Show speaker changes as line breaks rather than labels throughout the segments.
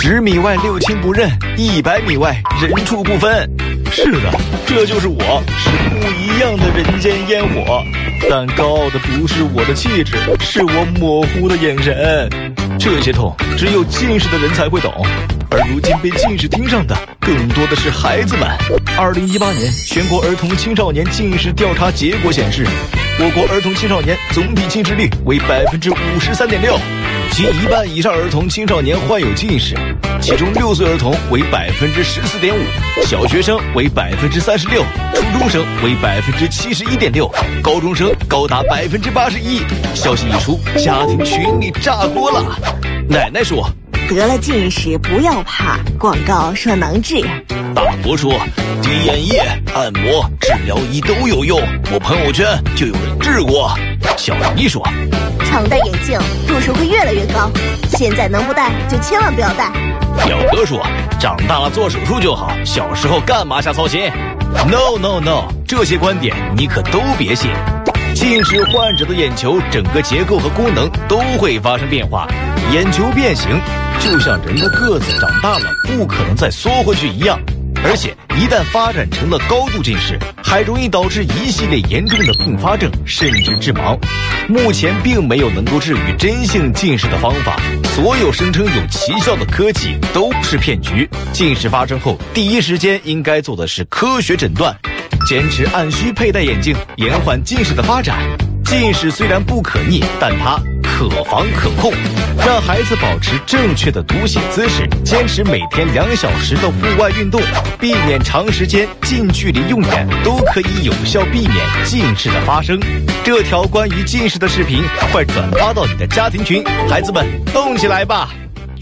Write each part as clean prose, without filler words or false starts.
10米外六亲不认，100米外人畜不分。是的，这就是我，是不一样的人间烟火。但高傲的不是我的气质，是我模糊的眼神。这些痛只有近视的人才会懂，而如今被近视盯上的更多的是孩子们。2018年全国儿童青少年近视调查结果显示，我国儿童青少年总体近视率为53.6%，其一半以上儿童青少年患有近视，其中6岁儿童为14.5%，小学生为36%，初中生为71.6%，高中生高达81%。消息一出，家庭群里炸锅了。奶奶说，
得了近视不要怕，广告说能治。
大伯说，滴眼液、按摩、治疗仪都有用，我朋友圈就有人治过。小姨说，
常戴眼镜度数会越来越高，现在能不戴就千万不要戴。
表哥说，长大了做手术就好，小时候干嘛瞎操心。 No， 这些观点你可都别信。近视患者的眼球整个结构和功能都会发生变化，眼球变形就像人的个子长大了不可能再缩回去一样，而且一旦发展成了高度近视，还容易导致一系列严重的并发症，甚至致盲。目前并没有能够治愈真性近视的方法，所有声称有奇效的科技都是骗局。近视发生后，第一时间应该做的是科学诊断，坚持按需佩戴眼镜，延缓近视的发展。近视虽然不可逆，但它可防可控。让孩子保持正确的读写姿势，坚持每天2小时的户外运动，避免长时间近距离用眼，都可以有效避免近视的发生。这条关于近视的视频，快转发到你的家庭群，孩子们动起来吧！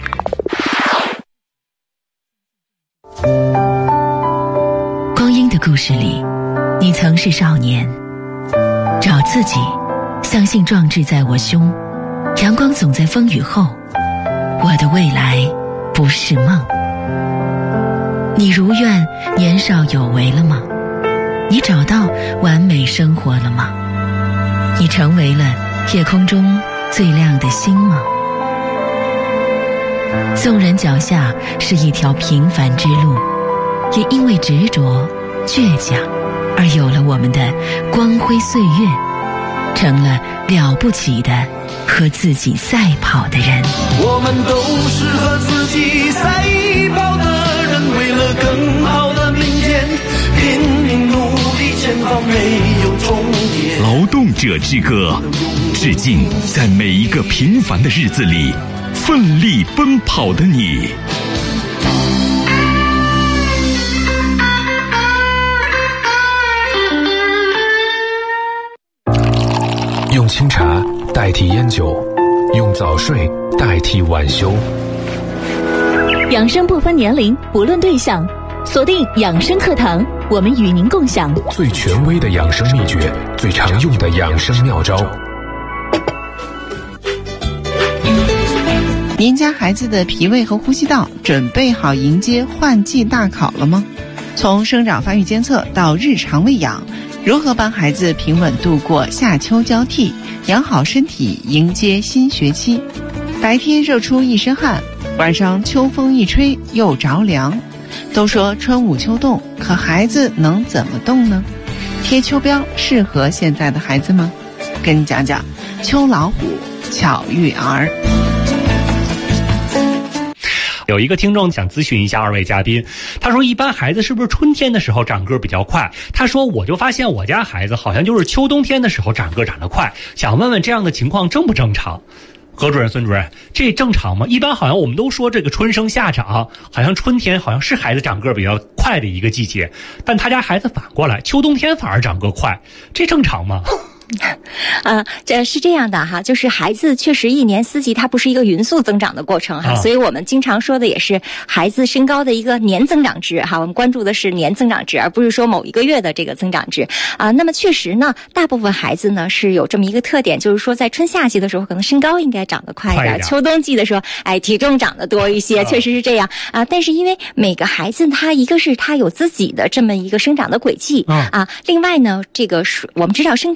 光阴的故事里，你曾是少年，找自己，相信壮志在我胸，阳光总在风雨后，我的未来不是梦。你如愿年少有为了吗？你找到完美生活了吗？你成为了夜空中最亮的星吗？纵然脚下是一条平凡之路，也因为执着倔强而有了我们的光辉岁月，成了了不起的和自己赛跑的人。
我们都是和自己赛跑的人，为了更好的明天拼命努力，前方没有终点。
劳动者之歌，致敬在每一个平凡的日子里奋力奔跑的你。
用清茶代替烟酒，用早睡代替晚休。
养生不分年龄，不论对象，锁定养生课堂，我们与您共享
最权威的养生秘诀，最常用的养生妙招。
您家孩子的脾胃和呼吸道准备好迎接换季大考了吗？从生长发育监测到日常喂养，如何帮孩子平稳度过夏秋交替，养好身体迎接新学期？白天热出一身汗，晚上秋风一吹又着凉。都说春捂秋冻，可孩子能怎么冻呢？贴秋膘适合现在的孩子吗？跟你讲讲秋老虎巧育儿。
有一个听众想咨询一下2位嘉宾，他说一般孩子是不是春天的时候长个比较快？他说我就发现我家孩子好像就是秋冬天的时候长个长得快，想问问这样的情况正不正常？何主任、孙主任，这正常吗？一般好像我们都说这个春生夏长，好像春天好像是孩子长个比较快的一个季节，但他家孩子反过来，秋冬天反而长个快，这正常吗？
这是这样的哈，就是孩子确实一年四季它不是一个匀速增长的过程哈，所以我们经常说的也是孩子身高的一个年增长值哈，我们关注的是年增长值，而不是说某一个月的这个增长值那么确实呢，大部分孩子呢是有这么一个特点，就是说在春夏季的时候可能身高应该长得快一点，秋冬季的时候体重长得多一些，确实是这样但是因为每个孩子他一个是他有自己的这么一个生长的轨迹另外呢，这个我们知道身高它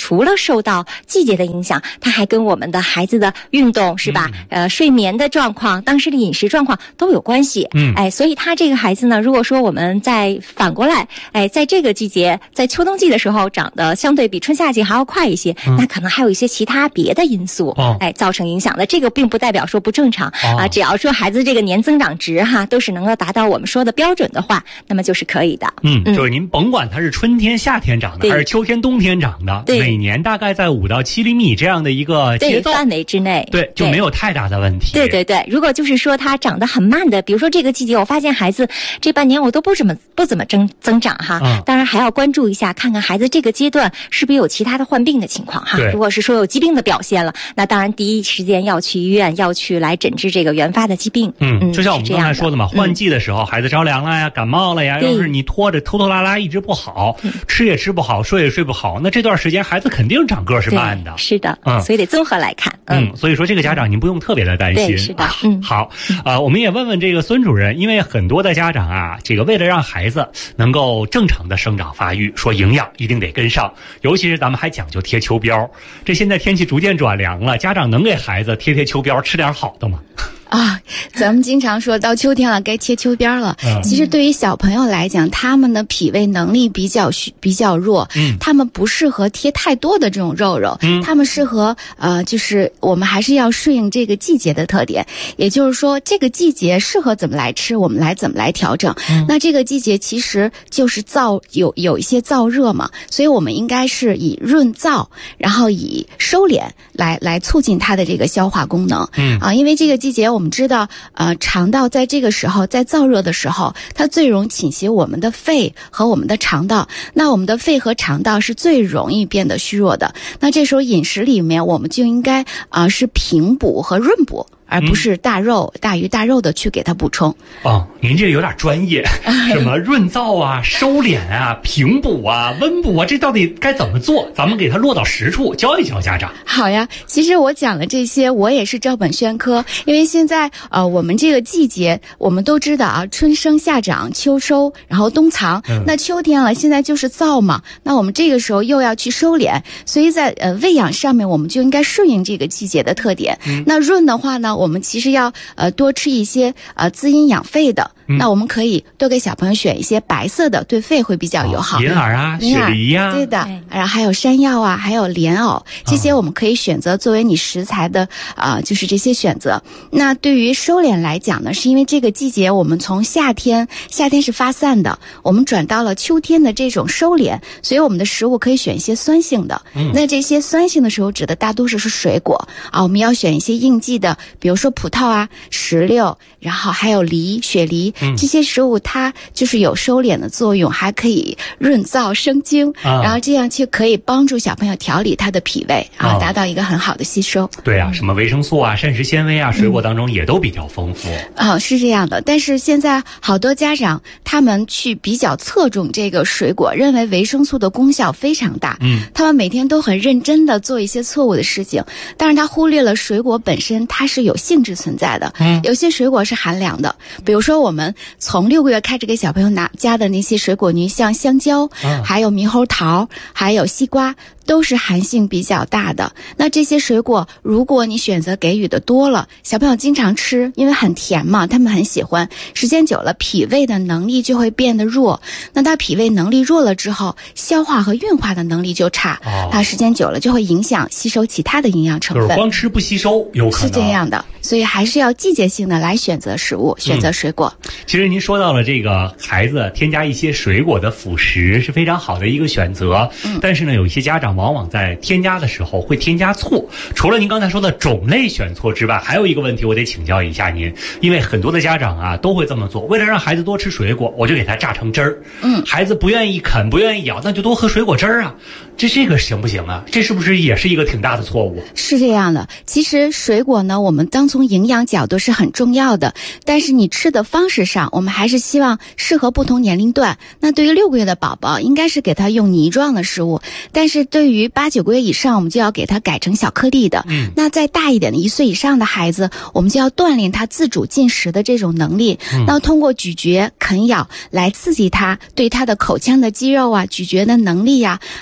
除了受到季节的影响，它还跟我们的孩子的运动是吧？睡眠的状况、当时的饮食状况都有关系。所以他这个孩子呢，如果说我们再反过来，在这个季节，在秋冬季的时候长得相对比春夏季还要快一些，那可能还有一些其他别的因素，造成影响的。这个并不代表说不正常啊，只要说孩子这个年增长值都是能够达到我们说的标准的话，那么就是可以的。
就是您甭管它是春天、夏天长的，还是秋天、冬天长的，每年大概在5到7厘米这样的一个节奏
范围之内，
对，就没有太大的问题。
对，如果就是说它长得很慢的，比如说这个季节，我发现孩子这半年我都不怎么增长哈。当然还要关注一下，看看孩子这个阶段是不是有其他的患病的情况哈。如果是说有疾病的表现了，那当然第一时间要去医院，要去来诊治这个原发的疾病。
就像我们刚才说的嘛，换季的时候，孩子着凉了呀、感冒了呀，要是你拖着拖拖拉拉一直不好，吃也吃不好，睡也睡不好，那这段时间孩子肯定长个是慢的。
是的，所以得综合来看。
所以说这个家长您不用特别的担心。
对，是的。
好，我们也问问这个孙主任，因为很多的家长啊，这个为了让孩子能够正常的生长发育，说营养一定得跟上，尤其是咱们还讲究贴秋膘。这现在天气逐渐转凉了，家长能给孩子贴秋膘，吃点好的吗？
咱们经常说到秋天了，该贴秋膘了。其实对于小朋友来讲，他们的脾胃能力比较弱，他们不适合贴太多的这种肉肉，他们适合就是我们还是要适应这个季节的特点，也就是说这个季节适合怎么来吃，我们来怎么来调整。那这个季节其实就是有一些燥热嘛，所以我们应该是以润燥，然后以收敛来促进它的这个消化功能。因为这个季节我们知道，肠道在这个时候，在燥热的时候，它最容易侵袭我们的肺和我们的肠道。那我们的肺和肠道是最容易变得虚弱的。那这时候饮食里面，我们就应该是平补和润补，而不是大鱼大肉的去给它补充。
您这个有点专业，什么润燥啊、收敛啊、平补啊、温补啊，这到底该怎么做？咱们给它落到实处，教一教家长。
好呀，其实我讲的这些，我也是照本宣科，因为现在我们这个季节，我们都知道春生夏长，秋收，然后冬藏。那秋天了，现在就是燥嘛，那我们这个时候又要去收敛，所以在喂养上面，我们就应该顺应这个季节的特点。那润的话呢，我们其实要多吃一些滋阴养肺的。那我们可以多给小朋友选一些白色的，对肺会比较友好。
银耳啊，雪梨呀，
对的。然后还有山药啊，还有莲藕，这些我们可以选择作为你食材的就是这些选择。那对于收敛来讲呢，是因为这个季节我们从夏天是发散的，我们转到了秋天的这种收敛，所以我们的食物可以选一些酸性的。那这些酸性的食物指的大多数是水果我们要选一些应季的，比如说葡萄啊、石榴，然后还有梨、雪梨。这些食物它就是有收敛的作用，还可以润燥生津，然后这样就可以帮助小朋友调理他的脾胃达到一个很好的吸收。
对啊，什么维生素啊、膳食纤维啊，水果当中也都比较丰富。
是这样的。但是现在好多家长他们去比较侧重这个水果，认为维生素的功效非常大，他们每天都很认真的做一些错误的事情，但是他忽略了水果本身它是有性质存在的。有些水果是寒凉的，比如说我们从6个月开始给小朋友加的那些水果泥，像香蕉，还有猕猴桃，还有西瓜，都是寒性比较大的。那这些水果如果你选择给予的多了，小朋友经常吃，因为很甜嘛，他们很喜欢，时间久了脾胃的能力就会变得弱。那他脾胃能力弱了之后，消化和运化的能力就差，它时间久了就会影响吸收其他的营养成分，
就是光吃不吸收，有可能
是这样的。所以还是要季节性的来选择食物，选择水果。
其实您说到了这个孩子添加一些水果的辅食是非常好的一个选择，但是呢，有一些家长往往在添加的时候会添加错。除了您刚才说的种类选错之外，还有一个问题我得请教一下您，因为很多的家长都会这么做，为了让孩子多吃水果，我就给他榨成汁儿。孩子不愿意啃，不愿意咬，那就多喝水果汁儿啊。这个行不行啊？这是不是也是一个挺大的错误？
是这样的，其实水果呢，我们当从营养角度是很重要的，但是你吃的方式上，我们还是希望适合不同年龄段。那对于6个月的宝宝，应该是给他用泥状的食物，但是对于8、9个月以上，我们就要给他改成小颗粒的。那再大一点的1岁以上的孩子，我们就要锻炼他自主进食的这种能力。那通过咀嚼、啃咬来刺激他对他的口腔的肌肉啊、咀嚼的能力啊，还有他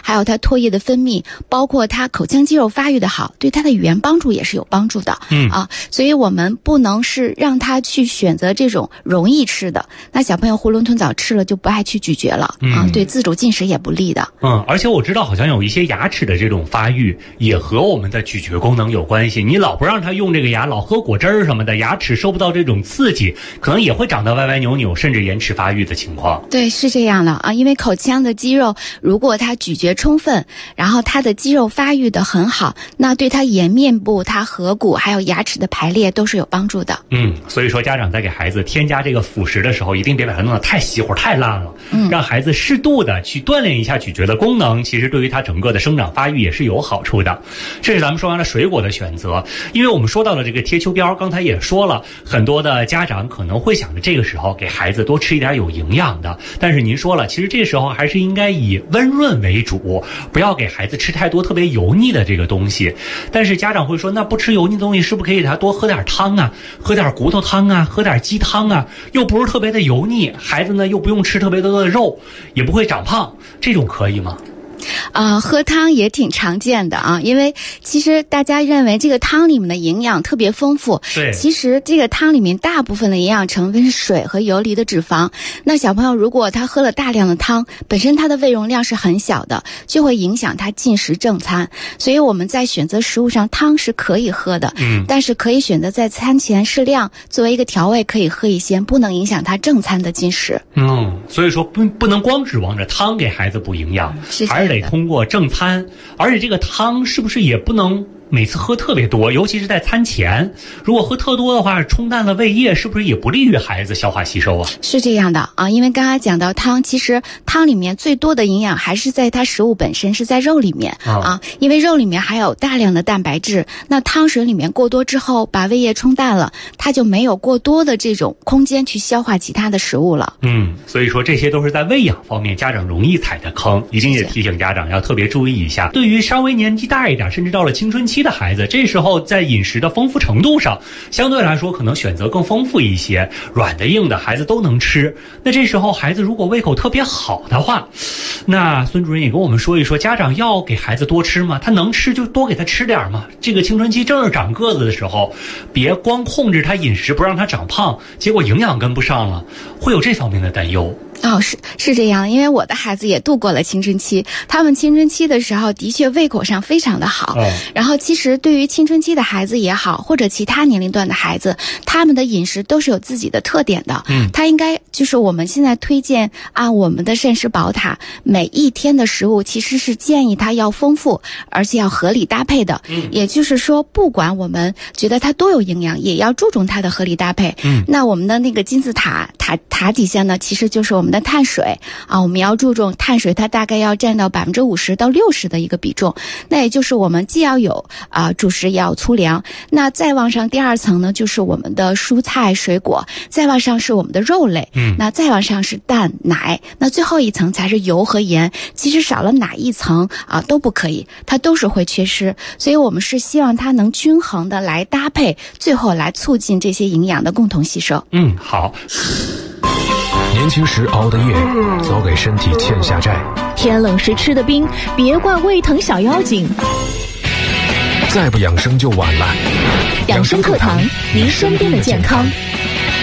唾液的分泌，包括他口腔肌肉发育的好，对他的语言帮助也是有帮助的。所以我们不能是让他去选择这种容易吃的，那小朋友囫囵吞枣吃了就不爱去咀嚼了对自主进食也不利的。
而且我知道好像有一些牙齿的这种发育也和我们的咀嚼功能有关系，你老不让他用这个牙，老喝果汁儿什么的，牙齿受不到这种刺激，可能也会长得歪歪扭扭，甚至延迟发育的情况。
对，是这样的因为口腔的肌肉如果它咀嚼充分，然后它的肌肉发育的很好，那对它颜面部、它颌骨还有牙齿的排列都是有帮助的。
所以说家长在给孩子添加这个辅食的时候，一定别把它弄得太稀乎太烂了，让孩子适度的去锻炼一下咀嚼的功能，其实对于他整个的生长发育也是有好处的。这是咱们说完了水果的选择，因为我们说到了这个贴秋膘，刚才也说了，很多的家长可能会想着这个时候给孩子多吃一点有营养的，但是您说了，其实这时候还是应该以温润为主，不要给孩子吃太多特别油腻的这个东西。但是家长会说，那不吃油腻的东西是不是可以给他多喝点汤啊，喝点骨头汤啊，喝点鸡汤啊，又不是特别的油腻，孩子呢又不用吃特别多的肉，也不会长胖，这种可以吗？
喝汤也挺常见的因为其实大家认为这个汤里面的营养特别丰富，
对，
其实这个汤里面大部分的营养成分是水和游离的脂肪。那小朋友如果他喝了大量的汤，本身他的胃容量是很小的，就会影响他进食正餐。所以我们在选择食物上，汤是可以喝的，但是可以选择在餐前适量作为一个调味可以喝一些，不能影响他正餐的进食。
所以说不能光指望着汤给孩子补营养，还是得通过正餐，而且这个汤是不是也不能每次喝特别多，尤其是在餐前，如果喝特多的话，冲淡了胃液，是不是也不利于孩子消化吸收啊？
是这样的因为刚才讲到汤，其实汤里面最多的营养还是在它食物本身，是在肉里面因为肉里面还有大量的蛋白质，那汤水里面过多之后把胃液冲淡了，它就没有过多的这种空间去消化其他的食物了。
所以说这些都是在喂养方面家长容易踩的坑，一定也提醒家长要特别注意一下。对于稍微年纪大一点，甚至到了青春期的孩子，这时候在饮食的丰富程度上相对来说可能选择更丰富一些，软的硬的孩子都能吃。那这时候孩子如果胃口特别好的话，那孙主任也跟我们说一说，家长要给孩子多吃吗？他能吃就多给他吃点吗？这个青春期正是长个子的时候，别光控制他饮食不让他长胖，结果营养跟不上了，会有这方面的担忧。
是这样，因为我的孩子也度过了青春期，他们青春期的时候的确胃口上非常的好。然后其实对于青春期的孩子也好，或者其他年龄段的孩子，他们的饮食都是有自己的特点的。他应该就是我们现在推荐按我们的膳食宝塔，每一天的食物其实是建议他要丰富，而且要合理搭配的。也就是说，不管我们觉得它多有营养，也要注重它的合理搭配。那我们的那个金字塔底下呢，其实就是我们的碳水我们要注重碳水，它大概要占到50%到60%的一个比重。那也就是我们既要有主食，也要粗粮。那再往上第二层呢，就是我们的蔬菜水果，再往上是我们的肉类，那再往上是蛋奶，那最后一层才是油和盐。其实少了哪一层都不可以，它都是会缺失。所以我们是希望它能均衡的来搭配，最后来促进这些营养的共同吸收。
好。
年轻时熬的夜，早给身体欠下债。
天冷时吃的冰，别怪胃疼小妖精。
再不养生就晚了。
养生课堂，您身边的健康。